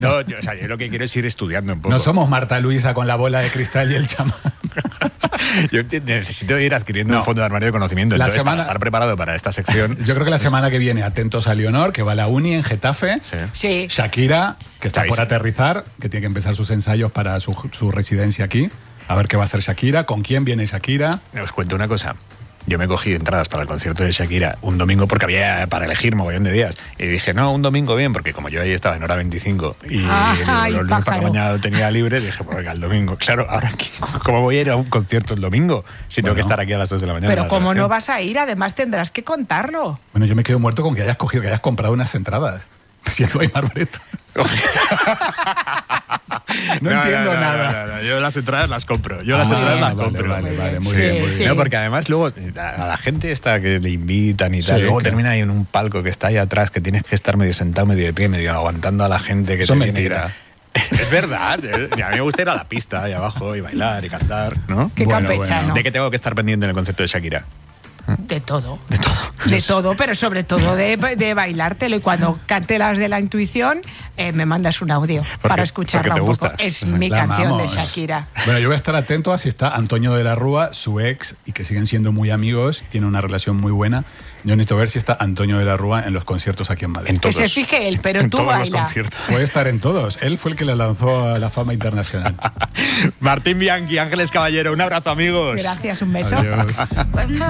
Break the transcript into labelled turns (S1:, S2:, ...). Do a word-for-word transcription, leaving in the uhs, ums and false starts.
S1: No, yo, o sea, yo lo que quiero es ir estudiando un poco.
S2: No somos Marta Luisa con la bola de cristal y el chamán.
S1: Yo necesito ir adquiriendo no. un fondo de armario de conocimiento.
S2: La
S1: Entonces,
S2: semana...
S1: para estar preparado para esta sección...
S2: Yo creo que la semana que viene, atentos a Leonor, que va a la uni en Getafe.
S3: Sí. sí.
S2: Shakira, que está por aterrizar, que tiene que empezar sus ensayos para su, su residencia aquí. A ver qué va a hacer Shakira, con quién viene Shakira.
S1: Os cuento una cosa. Yo me cogí entradas para el concierto de Shakira un domingo porque había para elegir mogollón de días. Y dije, no, un domingo bien, porque como yo ahí estaba en hora veinticinco y
S3: Ajá,
S1: el lunes para la mañana tenía libre, dije, pues venga, el domingo. Claro, ahora, ¿cómo voy a ir a un concierto el domingo si bueno, tengo que estar aquí a las dos de la mañana?
S3: Pero ¿cómo no vas a ir? Además tendrás que contarlo.
S2: Bueno, yo me quedo muerto con que hayas cogido, que hayas comprado unas entradas. Si no hay Marbreta. No, no entiendo
S1: no, no,
S2: nada.
S1: No, no, no. Yo las entradas las compro. Yo ah, las entradas las
S2: vale,
S1: compro.
S2: Vale, vale, muy
S3: sí,
S2: bien, muy
S3: sí.
S2: bien.
S1: No, porque además luego a la gente esta que le invitan y tal, sí, luego claro. termina ahí en un palco que está ahí atrás, que tienes que estar medio sentado, medio de pie, medio aguantando a la gente que
S2: Eso
S1: te
S2: mentira.
S1: Viene. Es verdad. A mí me gusta ir a la pista ahí abajo y bailar y cantar, ¿no?
S3: Qué bueno, campechano.
S1: Bueno. ¿De qué tengo que estar pendiente en el concierto de Shakira?
S3: De todo.
S1: De todo.
S3: De Dios. todo, pero sobre todo de, de bailártelo. Y cuando cante las de la intuición, eh, me mandas un audio porque, para escucharla un
S1: gusta.
S3: poco. Es mi la canción amamos. de Shakira.
S2: Bueno, yo voy a estar atento a si está Antonio de la Rúa, su ex, y que siguen siendo muy amigos, y tienen una relación muy buena. Yo necesito ver si está Antonio de la Rúa en los conciertos aquí en Madrid.
S1: En todos.
S3: Que se fije él, pero
S1: en
S3: tú
S1: todos
S3: baila.
S1: Los conciertos.
S2: Puede estar en todos. Él fue el que le lanzó a la fama internacional.
S1: Martín Bianchi, Ángeles Caballero, un abrazo, amigos.
S3: Gracias, un beso.
S2: Adiós.